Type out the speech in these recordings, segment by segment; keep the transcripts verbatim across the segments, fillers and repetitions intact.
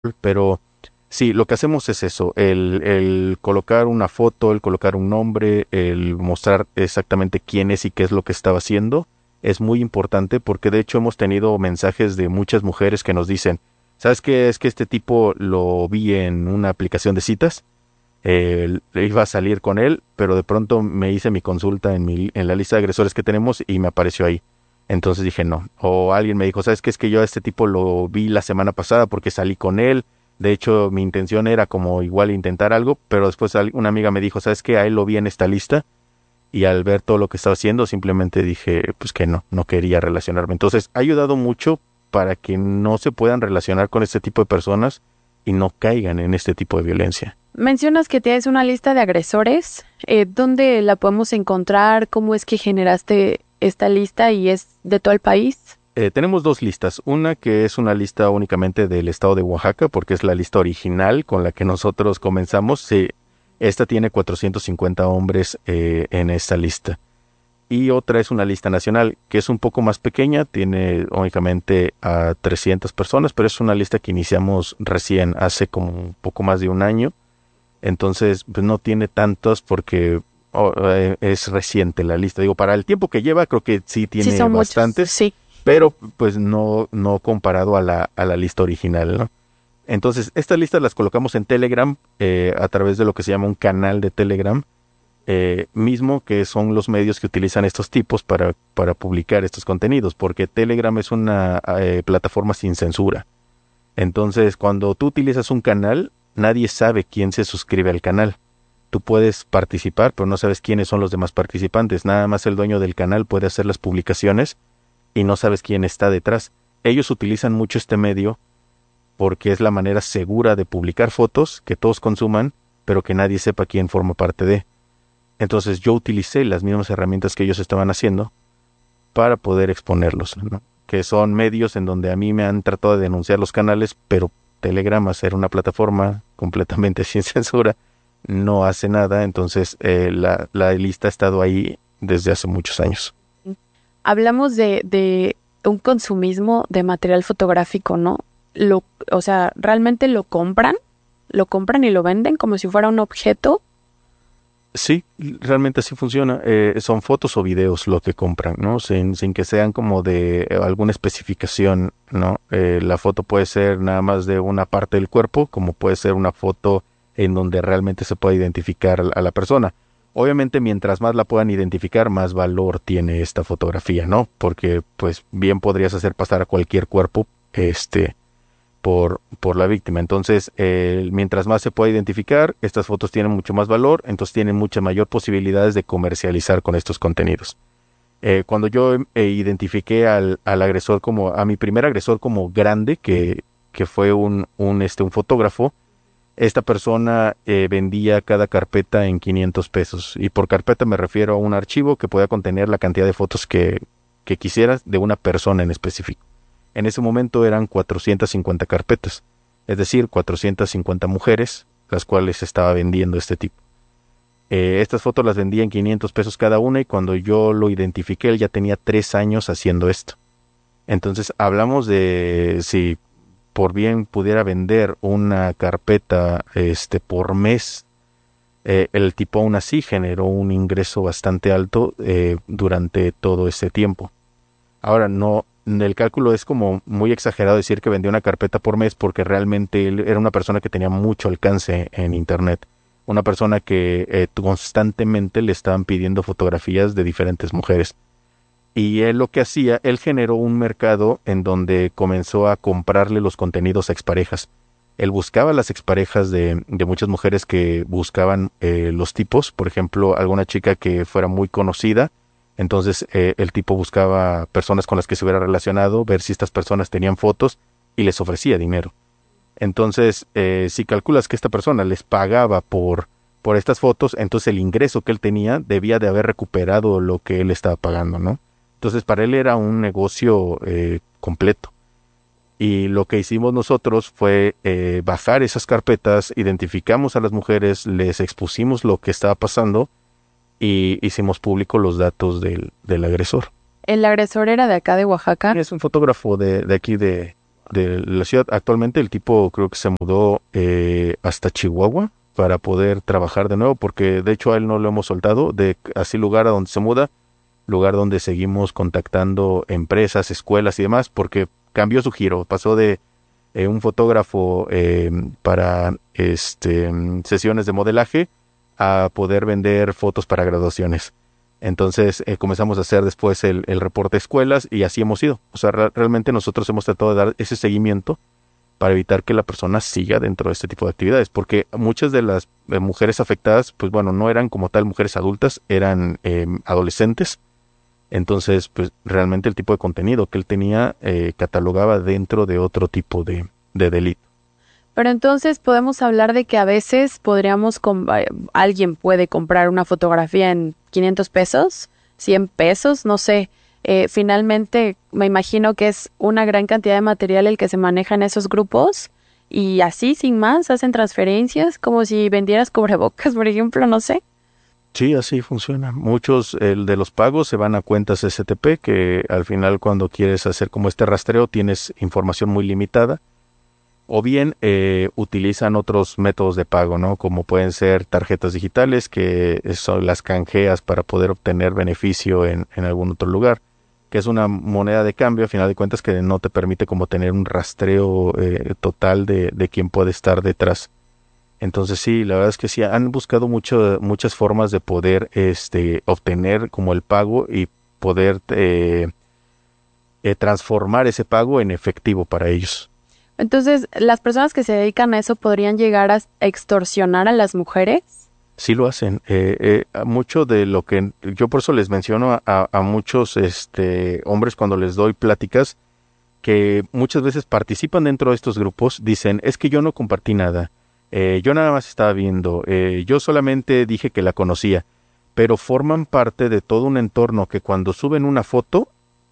pero sí, lo que hacemos es eso, el, el colocar una foto, el colocar un nombre, el mostrar exactamente quién es y qué es lo que estaba haciendo, es muy importante porque de hecho hemos tenido mensajes de muchas mujeres que nos dicen, ¿sabes qué? Es que este tipo lo vi en una aplicación de citas, eh, iba a salir con él, pero de pronto me hice mi consulta en, mi, en la lista de agresores que tenemos y me apareció ahí. Entonces dije no. O alguien me dijo, ¿sabes qué? Es que yo a este tipo lo vi la semana pasada porque salí con él. De hecho, mi intención era como igual intentar algo, pero después una amiga me dijo, ¿sabes qué? A él lo vi en esta lista y al ver todo lo que estaba haciendo, simplemente dije, pues que no, no quería relacionarme. Entonces, ha ayudado mucho para que no se puedan relacionar con este tipo de personas y no caigan en este tipo de violencia. Mencionas que tienes una lista de agresores. Eh, ¿Dónde la podemos encontrar? ¿Cómo es que generaste esta lista y es de todo el país? Eh, tenemos dos listas. Una que es una lista únicamente del estado de Oaxaca, porque es la lista original con la que nosotros comenzamos. Sí, esta tiene cuatrocientos cincuenta hombres eh, en esta lista. Y otra es una lista nacional, que es un poco más pequeña, tiene únicamente a trescientas personas, pero es una lista que iniciamos recién, hace como un poco más de un año. Entonces, pues no tiene tantos porque oh, eh, es reciente la lista. Digo, para el tiempo que lleva, creo que sí Sí, tiene son muchos, bastantes, sí. pero pues no, no comparado a la, a la lista original, ¿no? Entonces, estas listas las colocamos en Telegram eh, a través de lo que se llama un canal de Telegram, eh, mismo que son los medios que utilizan estos tipos para, para publicar estos contenidos, porque Telegram es una eh, plataforma sin censura. Entonces, cuando tú utilizas un canal, nadie sabe quién se suscribe al canal. Tú puedes participar, pero no sabes quiénes son los demás participantes. Nada más el dueño del canal puede hacer las publicaciones y no sabes quién está detrás. Ellos utilizan mucho este medio porque es la manera segura de publicar fotos que todos consuman, pero que nadie sepa quién forma parte de. Entonces yo utilicé las mismas herramientas que ellos estaban haciendo para poder exponerlos, ¿no? Que son medios en donde a mí me han tratado de denunciar los canales, pero Telegram, a ser una plataforma completamente sin censura, no hace nada, entonces eh, la, la lista ha estado ahí desde hace muchos años. Hablamos de, de un consumismo de material fotográfico, ¿no? Lo, o sea, ¿realmente lo compran? ¿Lo compran y lo venden como si fuera un objeto? Sí, realmente así funciona. Eh, son fotos o videos lo que compran, ¿no? Sin, sin que sean como de eh, alguna especificación, ¿no? Eh, la foto puede ser nada más de una parte del cuerpo, como puede ser una foto en donde realmente se puede identificar a la persona. Obviamente, mientras más la puedan identificar, más valor tiene esta fotografía, ¿no? Porque, pues, bien podrías hacer pasar a cualquier cuerpo, este, por, por la víctima. Entonces, eh, mientras más se pueda identificar, estas fotos tienen mucho más valor, entonces tienen muchas mayor posibilidades de comercializar con estos contenidos. Eh, cuando yo eh, identifiqué al, al agresor como, a mi primer agresor como grande, que, que fue un, un, este, un fotógrafo, esta persona eh, vendía cada carpeta en quinientos pesos. Y por carpeta me refiero a un archivo que pueda contener la cantidad de fotos que, que quisieras de una persona en específico. En ese momento eran cuatrocientas cincuenta carpetas, es decir, cuatrocientas cincuenta mujeres, las cuales estaba vendiendo este tipo. Eh, estas fotos las vendía en quinientos pesos cada una y cuando yo lo identifiqué, él ya tenía tres años haciendo esto. Entonces hablamos de si por bien pudiera vender una carpeta este por mes, eh, el tipo aún así generó un ingreso bastante alto eh, durante todo ese tiempo. Ahora, no, el cálculo es como muy exagerado decir que vendía una carpeta por mes porque realmente él era una persona que tenía mucho alcance en Internet. Una persona que eh, constantemente le estaban pidiendo fotografías de diferentes mujeres. Y él lo que hacía, él generó un mercado en donde comenzó a comprarle los contenidos a exparejas. Él buscaba las exparejas de, de muchas mujeres que buscaban eh, los tipos, por ejemplo, alguna chica que fuera muy conocida. Entonces eh, el tipo buscaba personas con las que se hubiera relacionado, ver si estas personas tenían fotos y les ofrecía dinero. Entonces, eh, si calculas que esta persona les pagaba por, por estas fotos, entonces el ingreso que él tenía debía de haber recuperado lo que él estaba pagando, ¿no? Entonces, para él era un negocio eh, completo. Y lo que hicimos nosotros fue eh, bajar esas carpetas, identificamos a las mujeres, les expusimos lo que estaba pasando y hicimos público los datos del, del agresor. ¿El agresor era de acá de Oaxaca? Es un fotógrafo de, de aquí de, de la ciudad. Actualmente el tipo creo que se mudó eh, hasta Chihuahua para poder trabajar de nuevo, porque de hecho a él no lo hemos soltado, de así lugar a donde se muda, lugar donde seguimos contactando empresas, escuelas y demás, porque cambió su giro, pasó de eh, un fotógrafo eh, para este sesiones de modelaje a poder vender fotos para graduaciones. Entonces eh, comenzamos a hacer después el, el reporte de escuelas y así hemos ido. O sea, re- realmente nosotros hemos tratado de dar ese seguimiento para evitar que la persona siga dentro de este tipo de actividades, porque muchas de las eh, mujeres afectadas, pues bueno, no eran como tal mujeres adultas, eran eh, adolescentes. Entonces, pues realmente el tipo de contenido que él tenía eh, catalogaba dentro de otro tipo de, de delito. Pero entonces podemos hablar de que a veces podríamos, com- eh, alguien puede comprar una fotografía en quinientos pesos, cien pesos, no sé. Eh, finalmente, me imagino que es una gran cantidad de material el que se maneja en esos grupos y así, sin más, hacen transferencias como si vendieras cubrebocas, por ejemplo, no sé. Sí, así funciona. Muchos el de los pagos se van a cuentas S T P, que al final cuando quieres hacer como este rastreo tienes información muy limitada. O bien eh, utilizan otros métodos de pago, ¿no? Como pueden ser tarjetas digitales, que son las canjeas para poder obtener beneficio en, en algún otro lugar, que es una moneda de cambio, a final de cuentas, que no te permite como tener un rastreo eh, total de, de quién puede estar detrás. Entonces sí, la verdad es que sí, han buscado mucho, muchas formas de poder este, obtener como el pago y poder eh, eh, transformar ese pago en efectivo para ellos. Entonces, ¿las personas que se dedican a eso podrían llegar a extorsionar a las mujeres? Sí lo hacen. Eh, eh, mucho de lo que yo por eso les menciono a, a, a muchos este, hombres cuando les doy pláticas que muchas veces participan dentro de estos grupos, dicen, es que yo no compartí nada, eh, yo nada más estaba viendo, eh, yo solamente dije que la conocía, pero forman parte de todo un entorno que cuando suben una foto,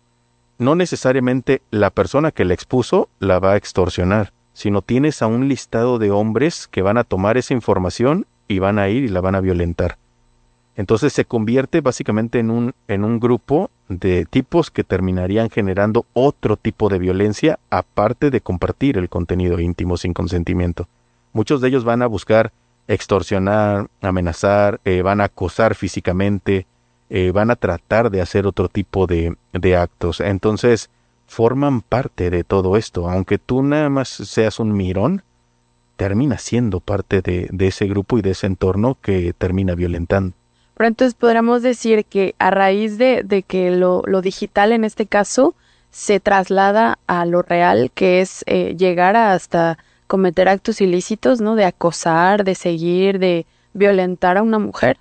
no necesariamente la persona que la expuso la va a extorsionar, sino tienes a un listado de hombres que van a tomar esa información y van a ir y la van a violentar. Entonces se convierte básicamente en un, en un grupo de tipos que terminarían generando otro tipo de violencia aparte de compartir el contenido íntimo sin consentimiento. Muchos de ellos van a buscar extorsionar, amenazar, eh, van a acosar físicamente, eh, van a tratar de hacer otro tipo de, de actos. Entonces forman parte de todo esto. Aunque tú nada más seas un mirón, termina siendo parte de, de ese grupo y de ese entorno que termina violentando. Pero entonces podríamos decir que a raíz de, de que lo, lo digital en este caso se traslada a lo real, que es eh, llegar a hasta cometer actos ilícitos, ¿no? De acosar, de seguir, de violentar a una mujer.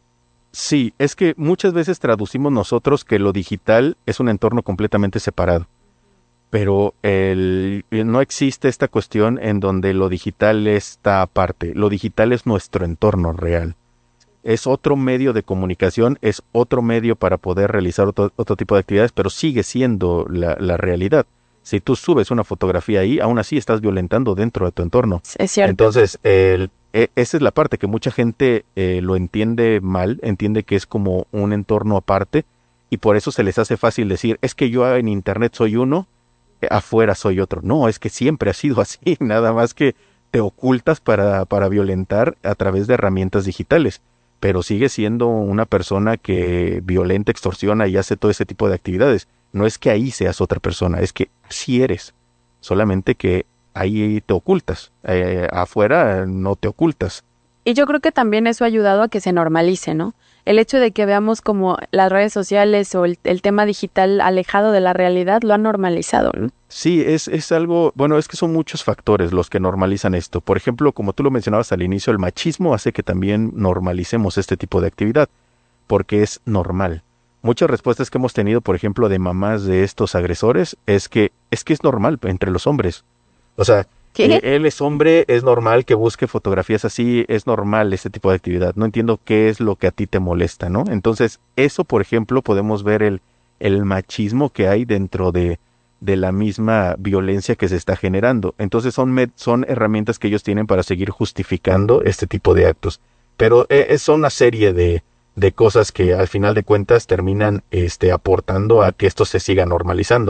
Sí, es que muchas veces traducimos nosotros que lo digital es un entorno completamente separado, pero el, no existe esta cuestión en donde lo digital está aparte. Lo digital es nuestro entorno real. Es otro medio de comunicación, es otro medio para poder realizar otro, otro tipo de actividades, pero sigue siendo la, la realidad. Si tú subes una fotografía ahí, aún así estás violentando dentro de tu entorno. Es cierto. Entonces, el, e, esa es la parte que mucha gente eh, lo entiende mal, entiende que es como un entorno aparte, y por eso se les hace fácil decir, es que yo en internet soy uno, eh, afuera soy otro. No, es que siempre ha sido así, nada más que te ocultas para, para violentar a través de herramientas digitales. Pero sigue siendo una persona que violenta, extorsiona y hace todo ese tipo de actividades. No es que ahí seas otra persona, es que sí eres, solamente que ahí te ocultas, eh, afuera no te ocultas. Y yo creo que también eso ha ayudado a que se normalice, ¿no? El hecho de que veamos como las redes sociales o el, el tema digital alejado de la realidad lo ha normalizado, ¿no? Sí, es, es algo, bueno, es que son muchos factores los que normalizan esto. Por ejemplo, como tú lo mencionabas al inicio, el machismo hace que también normalicemos este tipo de actividad, porque es normal. Muchas respuestas que hemos tenido, por ejemplo, de mamás de estos agresores, es que es que es normal entre los hombres. O sea, eh, él es hombre, es normal que busque fotografías así, es normal este tipo de actividad. No entiendo qué es lo que a ti te molesta, ¿no? Entonces, eso, por ejemplo, podemos ver el, el machismo que hay dentro de, de la misma violencia que se está generando. Entonces, son, med- son herramientas que ellos tienen para seguir justificando este tipo de actos. Pero eh, son una serie de, de cosas que al final de cuentas terminan este, aportando a que esto se siga normalizando.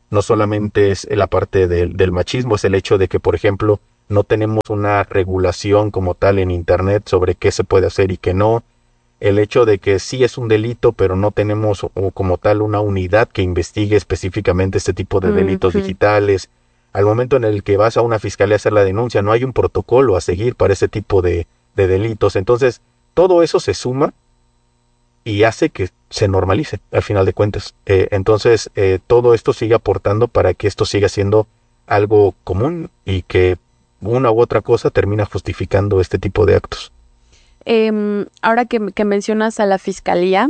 No solamente es la parte del, del machismo, es el hecho de que, por ejemplo, no tenemos una regulación como tal en Internet sobre qué se puede hacer y qué no. El hecho de que sí es un delito, pero no tenemos o, como tal una unidad que investigue específicamente este tipo de delitos Ujú. digitales. Al momento en el que vas a una fiscalía a hacer la denuncia, no hay un protocolo a seguir para ese tipo de, de delitos. Entonces, todo eso se suma y hace que se normalice, al final de cuentas. Eh, entonces, eh, todo esto sigue aportando para que esto siga siendo algo común y que una u otra cosa termina justificando este tipo de actos. Em, ahora que, que mencionas a la fiscalía,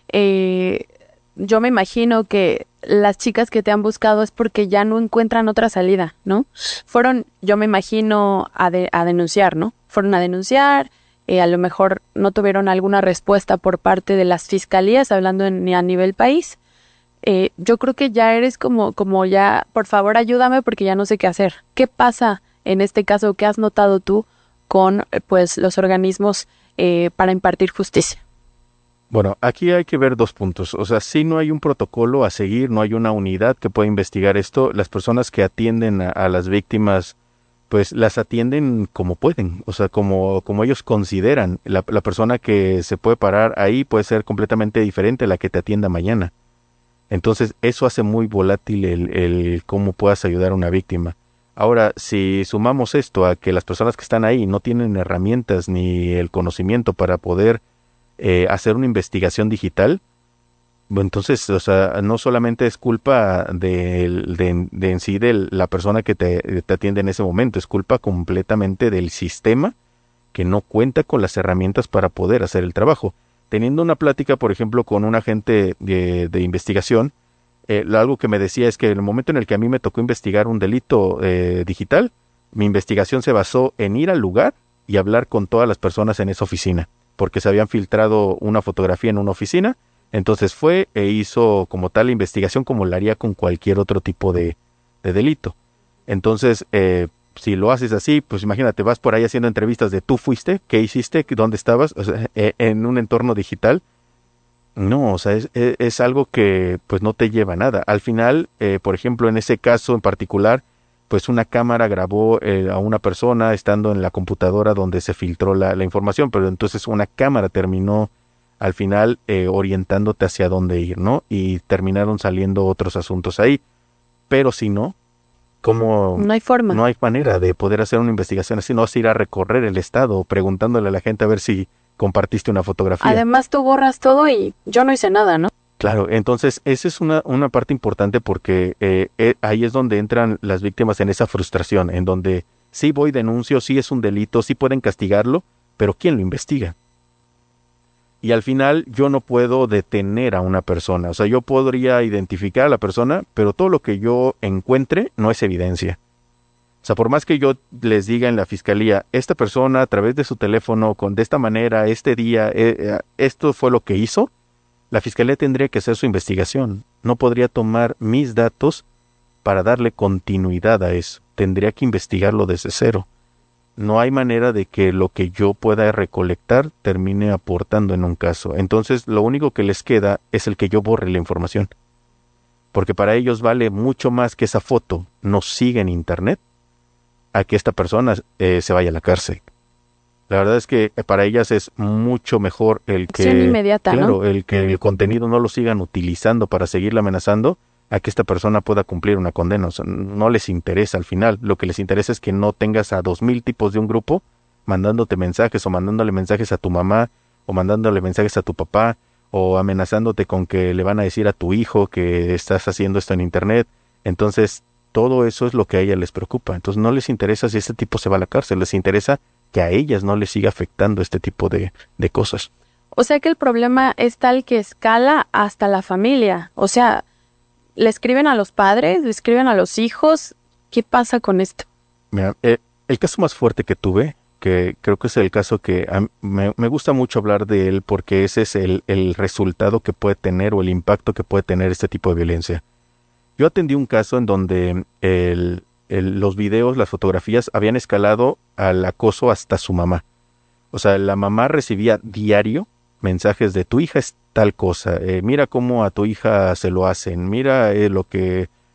eh, yo me imagino que las chicas que te han buscado es porque ya no encuentran otra salida, ¿no? Fueron, yo me imagino, a, de- a denunciar, ¿no? Fueron a denunciar, eh, a lo mejor no tuvieron alguna respuesta por parte de las fiscalías, hablando en, a nivel país. Eh, yo creo que ya eres como, como ya, por favor ayúdame porque ya no sé qué hacer. ¿Qué pasa en este caso? ¿Qué has notado tú con, eh, pues, los organismos eh, para impartir justicia? Bueno, aquí hay que ver dos puntos. O sea, si no hay un protocolo a seguir, no hay una unidad que pueda investigar esto, las personas que atienden a, a las víctimas, pues las atienden como pueden, o sea, como, como ellos consideran. La, la persona que se puede parar ahí puede ser completamente diferente a la que te atienda mañana. Entonces, eso hace muy volátil el, el cómo puedas ayudar a una víctima. Ahora, si sumamos esto a que las personas que están ahí no tienen herramientas ni el conocimiento para poder eh, hacer una investigación digital, bueno, entonces, o sea, no solamente es culpa de, de, de en sí de la persona que te, te atiende en ese momento, es culpa completamente del sistema que no cuenta con las herramientas para poder hacer el trabajo. Teniendo una plática, por ejemplo, con un agente de, de investigación, eh, algo que me decía es que en el momento en el que a mí me tocó investigar un delito eh, digital, mi investigación se basó en ir al lugar y hablar con todas las personas en esa oficina, porque se habían filtrado una fotografía en una oficina, entonces fue e hizo como tal la investigación como la haría con cualquier otro tipo de, de delito. Entonces, eh, si lo haces así, pues imagínate, vas por ahí haciendo entrevistas de tú fuiste, qué hiciste, dónde estabas, o sea, eh, en un entorno digital. No, o sea, es, es, es algo que pues no te lleva a nada. Al final, eh, por ejemplo, en ese caso en particular, pues una cámara grabó eh, a una persona estando en la computadora donde se filtró la, la información, pero entonces una cámara terminó al final eh, orientándote hacia dónde ir, ¿no? Y terminaron saliendo otros asuntos ahí. Pero si no, ¿cómo? No hay forma. No hay manera de poder hacer una investigación así, no vas a ir a recorrer el estado preguntándole a la gente a ver si compartiste una fotografía. Además, tú borras todo y yo no hice nada, ¿no? Claro, entonces esa es una, una parte importante porque eh, eh, ahí es donde entran las víctimas en esa frustración, en donde sí voy, denuncio, sí es un delito, sí pueden castigarlo, pero ¿quién lo investiga? Y al final yo no puedo detener a una persona, o sea, yo podría identificar a la persona, pero todo lo que yo encuentre no es evidencia. O sea, por más que yo les diga en la fiscalía, esta persona a través de su teléfono, con de esta manera, este día, eh, eh, esto fue lo que hizo, la fiscalía tendría que hacer su investigación. No podría tomar mis datos para darle continuidad a eso. Tendría que investigarlo desde cero. No hay manera de que lo que yo pueda recolectar termine aportando en un caso. Entonces, lo único que les queda es el que yo borre la información. Porque para ellos vale mucho más que esa foto no siga en internet a que esta persona eh, se vaya a la cárcel. La verdad es que para ellas es mucho mejor el Acción que, inmediata, ¿no? claro, el que el contenido no lo sigan utilizando para seguirla amenazando a que esta persona pueda cumplir una condena. O sea, no les interesa al final. Lo que les interesa es que no tengas a dos mil tipos de un grupo mandándote mensajes o mandándole mensajes a tu mamá o mandándole mensajes a tu papá o amenazándote con que le van a decir a tu hijo que estás haciendo esto en internet. Entonces, todo eso es lo que a ella les preocupa. Entonces, no les interesa si este tipo se va a la cárcel, les interesa que a ellas no les siga afectando este tipo de, de cosas. O sea que el problema es tal que escala hasta la familia. O sea, le escriben a los padres, le escriben a los hijos. ¿Qué pasa con esto? Mira, eh, el caso más fuerte que tuve, que creo que es el caso que a, me, me gusta mucho hablar de él porque ese es el, el resultado que puede tener o el impacto que puede tener este tipo de violencia. Yo atendí un caso en donde el, el, los videos, las fotografías habían escalado al acoso hasta su mamá. O sea, la mamá recibía diario mensajes de tu hija es tal cosa, eh, mira cómo a tu hija se lo hacen, mira eh, lo que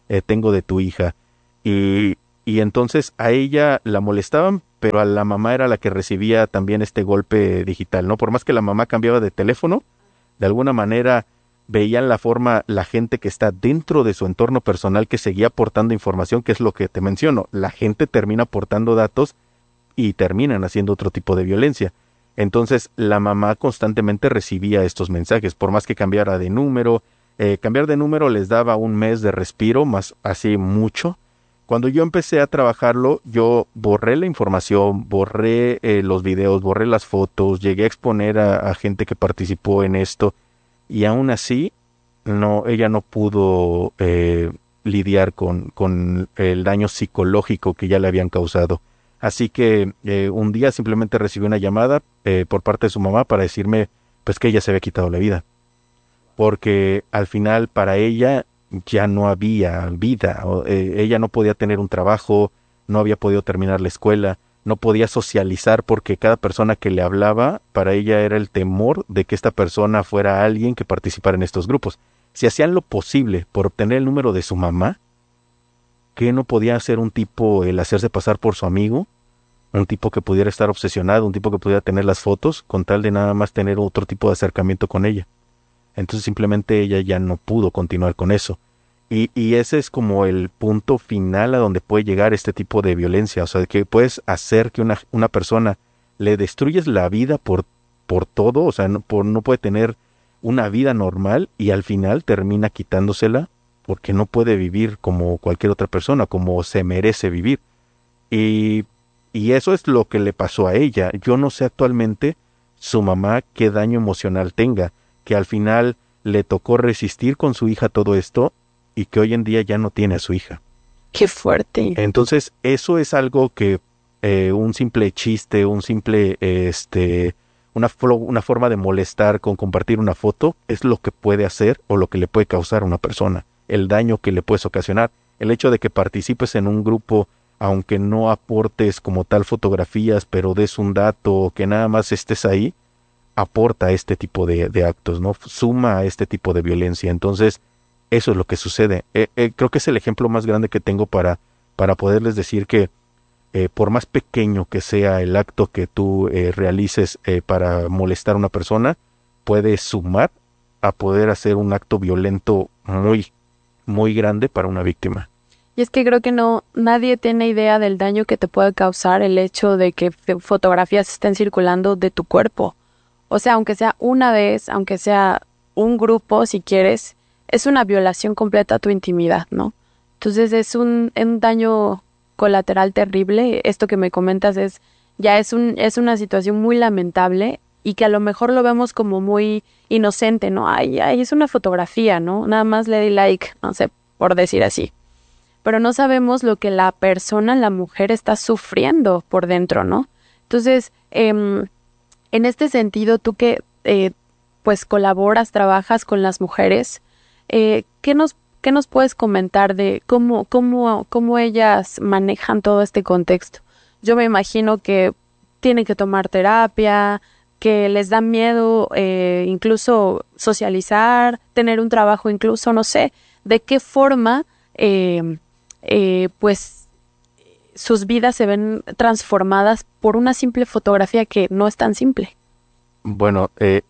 eh, tengo de tu hija. Y, y entonces a ella la molestaban, pero a la mamá era la que recibía también este golpe digital, ¿no? Por más que la mamá cambiaba de teléfono, de alguna manera veían la forma, la gente que está dentro de su entorno personal que seguía aportando información, que es lo que te menciono. La gente termina aportando datos y terminan haciendo otro tipo de violencia. Entonces la mamá constantemente recibía estos mensajes, por más que cambiara de número. Eh, cambiar de número les daba un mes de respiro, más así mucho. Cuando yo empecé a trabajarlo, yo borré la información, borré eh, los videos, borré las fotos, llegué a exponer a, a gente que participó en esto, y aún así no, ella no pudo eh, lidiar con, con el daño psicológico que ya le habían causado. Así que eh, un día simplemente recibí una llamada eh, por parte de su mamá para decirme pues que ella se había quitado la vida, porque al final para ella ya no había vida, o, eh, ella no podía tener un trabajo, no había podido terminar la escuela, no podía socializar porque cada persona que le hablaba, para ella era el temor de que esta persona fuera alguien que participara en estos grupos. Si hacían lo posible por obtener el número de su mamá, ¿qué no podía hacer un tipo el hacerse pasar por su amigo? Un tipo que pudiera estar obsesionado, un tipo que pudiera tener las fotos, con tal de nada más tener otro tipo de acercamiento con ella. Entonces simplemente ella ya no pudo continuar con eso. Y, y ese es como el punto final a donde puede llegar este tipo de violencia. O sea, que puedes hacer que una, una persona le destruyes la vida por, por todo, o sea, no, por, no puede tener una vida normal y al final termina quitándosela porque no puede vivir como cualquier otra persona, como se merece vivir. Y, y eso es lo que le pasó a ella. Yo no sé actualmente su mamá qué daño emocional tenga, que al final le tocó resistir con su hija todo esto y que hoy en día ya no tiene a su hija. Qué fuerte. Entonces, eso es algo que eh, un simple chiste, un simple, eh, este, una, una forma de molestar con compartir una foto es lo que puede hacer o lo que le puede causar a una persona, el daño que le puedes ocasionar. El hecho de que participes en un grupo, aunque no aportes como tal fotografías, pero des un dato o que nada más estés ahí, aporta este tipo de, de actos, ¿no? Suma a este tipo de violencia. Entonces, eso es lo que sucede. Eh, eh, creo que es el ejemplo más grande que tengo para, para poderles decir que eh, por más pequeño que sea el acto que tú eh, realices eh, para molestar a una persona, puede sumar a poder hacer un acto violento muy, muy grande para una víctima. Y es que creo que no, nadie tiene idea del daño que te puede causar el hecho de que fotografías estén circulando de tu cuerpo. O sea, aunque sea una vez, aunque sea un grupo, si quieres, es una violación completa a tu intimidad, ¿no? Entonces es un, un daño colateral terrible. Esto que me comentas es ya es un es una situación muy lamentable y que a lo mejor lo vemos como muy inocente, ¿no? Ay, ay, es una fotografía, ¿no? Nada más le di like, no sé, por decir así. Pero no sabemos lo que la persona, la mujer, está sufriendo por dentro, ¿no? Entonces, eh, en este sentido, tú que eh, pues colaboras, trabajas con las mujeres, eh, ¿qué nos qué nos puedes comentar de cómo cómo cómo ellas manejan todo este contexto? Yo me imagino que tienen que tomar terapia, que les da miedo eh, incluso socializar, tener un trabajo, incluso no sé de qué forma eh, eh, pues sus vidas se ven transformadas por una simple fotografía que no es tan simple. Bueno, eh,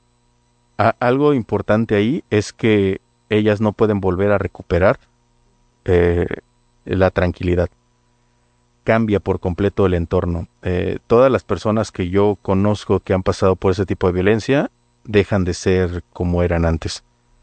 a, algo importante ahí es que ellas no pueden volver a recuperar eh, la tranquilidad. Cambia por completo el entorno. Eh, todas las personas que yo conozco que han pasado por ese tipo de violencia dejan de ser como eran antes.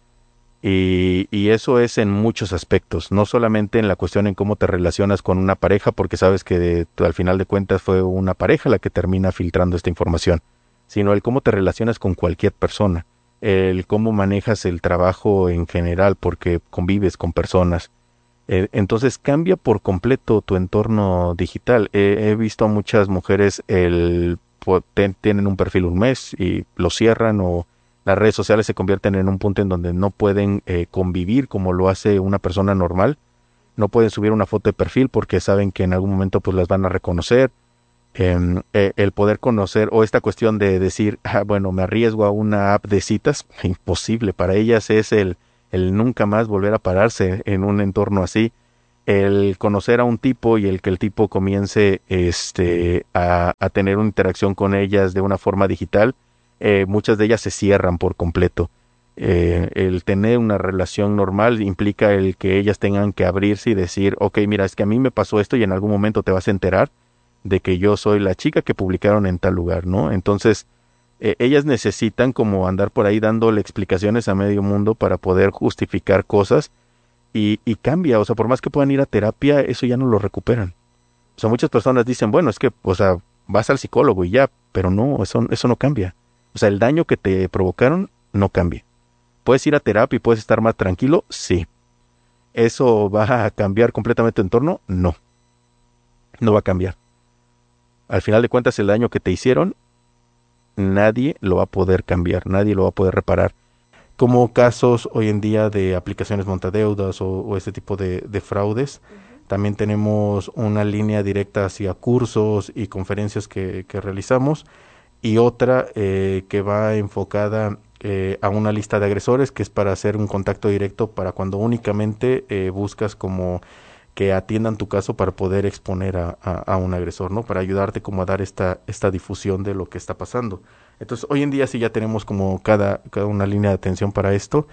Y, y eso es en muchos aspectos, no solamente en la cuestión en cómo te relacionas con una pareja, porque sabes que de, al final de cuentas fue una pareja la que termina filtrando esta información, sino el cómo te relacionas con cualquier persona, el cómo manejas el trabajo en general, porque convives con personas. Eh, entonces cambia por completo tu entorno digital. Eh, he visto a muchas mujeres, el, ten, tienen un perfil un mes y lo cierran, o las redes sociales se convierten en un punto en donde no pueden eh, convivir como lo hace una persona normal. No pueden subir una foto de perfil porque saben que en algún momento pues las van a reconocer. Eh, eh, el poder conocer, o esta cuestión de decir, ah, bueno, me arriesgo a una app de citas, imposible. Para ellas es el, el nunca más volver a pararse en un entorno así. el conocer a un tipo y el que el tipo comience este, a, a tener una interacción con ellas de una forma digital, eh, muchas de ellas se cierran por completo. Eh, el tener una relación normal implica el que ellas tengan que abrirse y decir, ok, mira, es que a mí me pasó esto y en algún momento te vas a enterar de que yo soy la chica que publicaron en tal lugar, ¿no? Entonces, eh, ellas necesitan como andar por ahí dándole explicaciones a medio mundo para poder justificar cosas y, y cambia, o sea, por más que puedan ir a terapia, eso ya no lo recuperan. O sea, muchas personas dicen, bueno, es que, o sea, vas al psicólogo y ya, pero no, eso, eso no cambia. O sea, el daño que te provocaron no cambia. ¿Puedes ir a terapia y puedes estar más tranquilo? Sí. ¿Eso va a cambiar completamente tu entorno? No. No va a cambiar. Al final de cuentas, el daño que te hicieron, nadie lo va a poder cambiar, nadie lo va a poder reparar. Como casos hoy en día de aplicaciones montadeudas o, o este tipo de, de fraudes, también tenemos una línea directa hacia cursos y conferencias que, que realizamos y otra eh, que va enfocada Eh, a una lista de agresores, que es para hacer un contacto directo para cuando únicamente eh, buscas como que atiendan tu caso para poder exponer a, a, a un agresor, ¿no? Para ayudarte como a dar esta, esta difusión de lo que está pasando. Entonces, hoy en día sí ya tenemos como cada, cada una línea de atención para esto.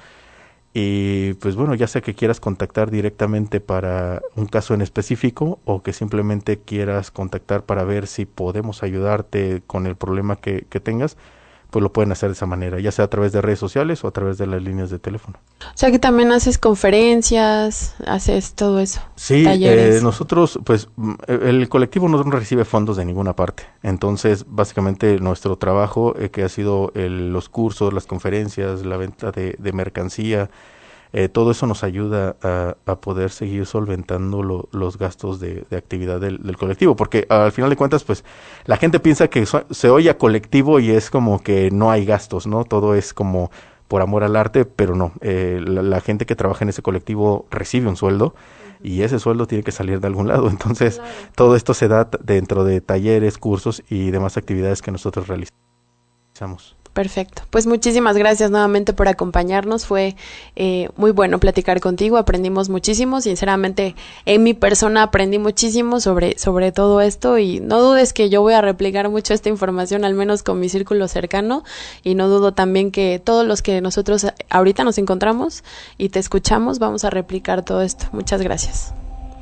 Y pues bueno, ya sea que quieras contactar directamente para un caso en específico o que simplemente quieras contactar para ver si podemos ayudarte con el problema que, que tengas, pues lo pueden hacer de esa manera, ya sea a través de redes sociales o a través de las líneas de teléfono. O sea que también haces conferencias, haces todo eso. Sí, eh, nosotros, pues el colectivo no recibe fondos de ninguna parte, entonces básicamente nuestro trabajo eh, que ha sido el, los cursos, las conferencias, la venta de, de mercancía, eh, todo eso nos ayuda a, a poder seguir solventando lo, los gastos de, de actividad del, del colectivo, porque al final de cuentas, pues la gente piensa que so, se oye a colectivo y es como que no hay gastos, ¿no? Todo es como por amor al arte, pero no, eh, la, la gente que trabaja en ese colectivo recibe un sueldo y ese sueldo tiene que salir de algún lado, entonces claro, todo esto se da t- dentro de talleres, cursos y demás actividades que nosotros realizamos. Perfecto. Pues muchísimas gracias nuevamente por acompañarnos. Fue eh, muy bueno platicar contigo. Aprendimos muchísimo. Sinceramente, en mi persona aprendí muchísimo sobre, sobre todo esto y no dudes que yo voy a replicar mucho esta información, al menos con mi círculo cercano, y no dudo también que todos los que nosotros ahorita nos encontramos y te escuchamos vamos a replicar todo esto. Muchas gracias.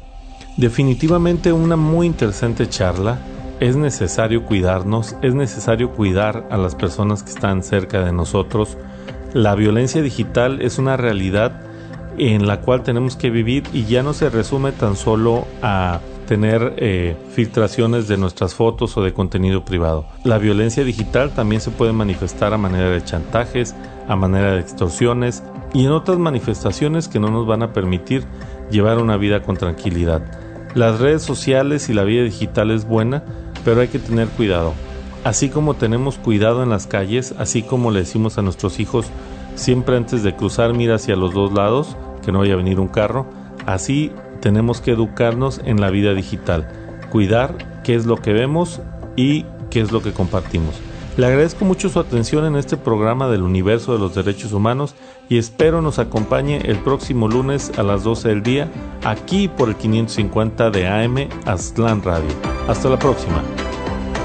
Definitivamente una muy interesante charla. Es necesario cuidarnos, es necesario cuidar a las personas que están cerca de nosotros. La violencia digital es una realidad en la cual tenemos que vivir y ya no se resume tan solo a tener eh, filtraciones de nuestras fotos o de contenido privado. La violencia digital también se puede manifestar a manera de chantajes, a manera de extorsiones y en otras manifestaciones que no nos van a permitir llevar una vida con tranquilidad. Las redes sociales y la vida digital es buena, pero hay que tener cuidado. Así como tenemos cuidado en las calles, así como le decimos a nuestros hijos siempre antes de cruzar mira hacia los dos lados, que no vaya a venir un carro, así tenemos que educarnos en la vida digital, cuidar qué es lo que vemos y qué es lo que compartimos. Le agradezco mucho su atención en este programa del Universo de los Derechos Humanos y espero nos acompañe el próximo lunes a las doce del día aquí por el quinientos cincuenta de A M Aztlán Radio. Hasta la próxima.